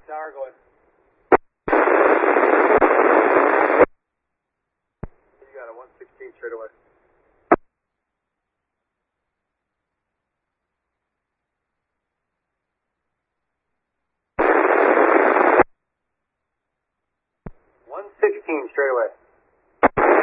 tower going. You got a 116 straight away. Straight away.